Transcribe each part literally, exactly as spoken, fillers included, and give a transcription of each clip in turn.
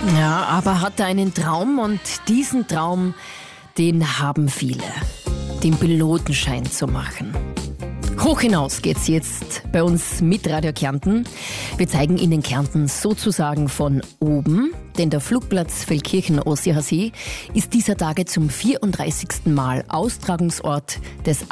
Ja, aber hat er einen Traum und diesen Traum, den haben viele, den Pilotenschein zu machen. Hoch hinaus geht's jetzt bei uns mit Radio Kärnten. Wir zeigen Ihnen Kärnten sozusagen von oben, denn der Flugplatz Feldkirchen-Ossiachsee ist dieser Tage zum vierunddreißigsten Mal Austragungsort des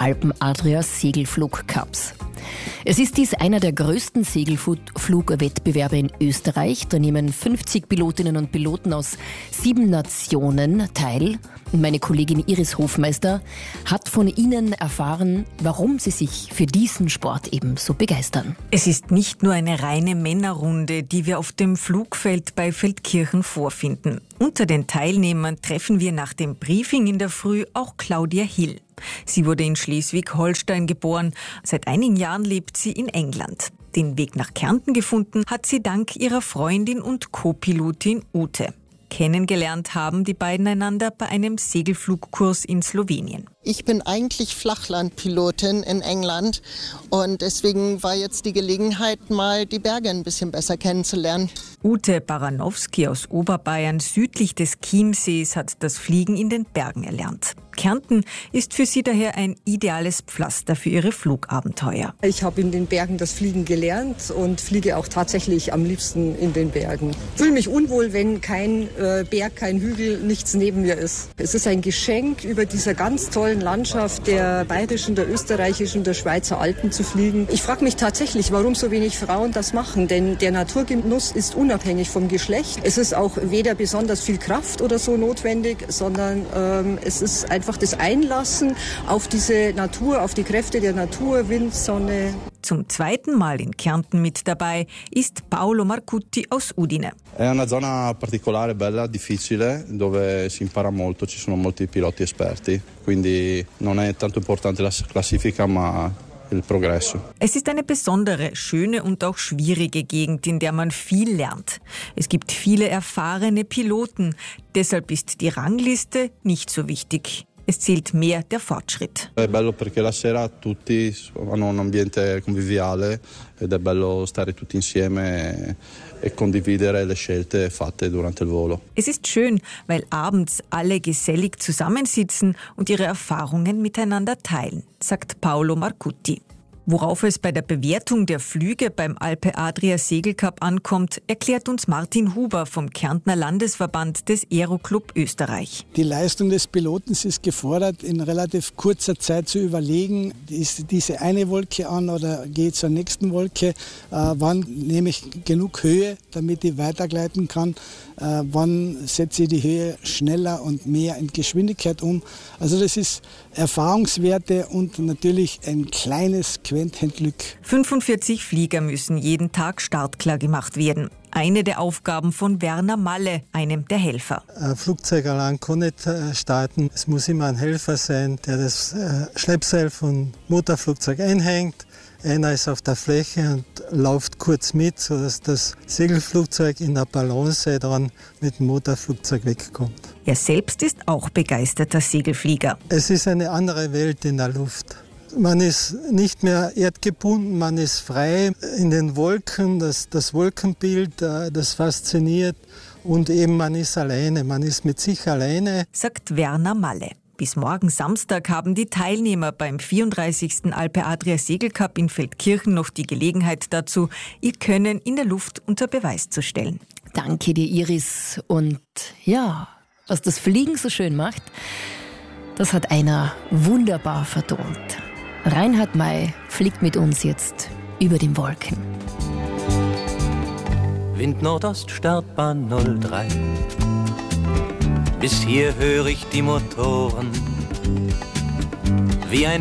Alpen-Adria-Segelflugcups. Es ist dies einer der größten Segelflugwettbewerbe in Österreich. Da nehmen fünfzig Pilotinnen und Piloten aus sieben Nationen teil. Und meine Kollegin Iris Hofmeister hat von ihnen erfahren, warum sie sich für diesen Sport eben so begeistern. Es ist nicht nur eine reine Männerrunde, die wir auf dem Flugfeld bei Feldkirchen vorfinden. Unter den Teilnehmern treffen wir nach dem Briefing in der Früh auch Claudia Hill. Sie wurde in Schleswig-Holstein geboren. Seit einigen Jahren lebt sie in England. Den Weg nach Kärnten gefunden hat sie dank ihrer Freundin und Co-Pilotin Ute. Kennengelernt haben die beiden einander bei einem Segelflugkurs in Slowenien. Ich bin eigentlich Flachlandpilotin in England und deswegen war jetzt die Gelegenheit, mal die Berge ein bisschen besser kennenzulernen. Ute Baranowski aus Oberbayern südlich des Chiemsees hat das Fliegen in den Bergen erlernt. Kärnten ist für sie daher ein ideales Pflaster für ihre Flugabenteuer. Ich habe in den Bergen das Fliegen gelernt und fliege auch tatsächlich am liebsten in den Bergen. Ich fühle mich unwohl, wenn kein äh, Berg, kein Hügel, nichts neben mir ist. Es ist ein Geschenk, über dieser ganz tollen Landschaft der bayerischen, der österreichischen, der Schweizer Alpen zu fliegen. Ich frage mich tatsächlich, warum so wenig Frauen das machen, denn der Naturgenuss ist unabhängig vom Geschlecht. Es ist auch weder besonders viel Kraft oder so notwendig, sondern ähm, es ist einfach das Einlassen auf diese Natur, auf die Kräfte der Natur, Wind, Sonne. Zum zweiten Mal in Kärnten mit dabei ist Paolo Marcutti aus Udine. È una zona particolare, bella, difficile, dove si impara molto, ci sono molti piloti esperti, quindi non è tanto importante la classifica, ma il progresso. Es ist eine besondere, schöne und auch schwierige Gegend, in der man viel lernt. Es gibt viele erfahrene Piloten, deshalb ist die Rangliste nicht so wichtig. Es zählt mehr der Fortschritt. È bello perché la sera tutti hanno un ambiente conviviale ed è bello stare tutti insieme e condividere le scelte fatte durante il volo. Es ist schön, weil abends alle gesellig zusammensitzen und ihre Erfahrungen miteinander teilen, sagt Paolo Marcutti. Worauf es bei der Bewertung der Flüge beim Alpe-Adria-Segelcup ankommt, erklärt uns Martin Huber vom Kärntner Landesverband des Aeroclub Österreich. Die Leistung des Piloten ist gefordert, in relativ kurzer Zeit zu überlegen, ist diese eine Wolke an oder geht zur nächsten Wolke, äh, wann nehme ich genug Höhe, damit ich weitergleiten kann, äh, wann setze ich die Höhe schneller und mehr in Geschwindigkeit um. Also das ist Erfahrungswerte und natürlich ein kleines Quäntchen Glück. fünfundvierzig Flieger müssen jeden Tag startklar gemacht werden. Eine der Aufgaben von Werner Malle, einem der Helfer. Ein Flugzeug allein kann nicht starten. Es muss immer ein Helfer sein, der das Schleppseil vom Motorflugzeug einhängt. Einer ist auf der Fläche und läuft kurz mit, sodass das Segelflugzeug in der Balance dann mit dem Motorflugzeug wegkommt. Er selbst ist auch begeisterter Segelflieger. Es ist eine andere Welt in der Luft. Man ist nicht mehr erdgebunden, man ist frei in den Wolken, das, das Wolkenbild, das fasziniert und eben man ist alleine, man ist mit sich alleine. Sagt Werner Malle. Bis morgen Samstag haben die Teilnehmer beim vierunddreißigsten Alpe-Adria-Segelcup in Feldkirchen noch die Gelegenheit dazu, ihr Können in der Luft unter Beweis zu stellen. Danke dir, Iris. Und ja, was das Fliegen so schön macht, das hat einer wunderbar vertont. Reinhard May fliegt mit uns jetzt über den Wolken. Wind Nordost, Startbahn null drei. Bis hier höre ich die Motoren wie ein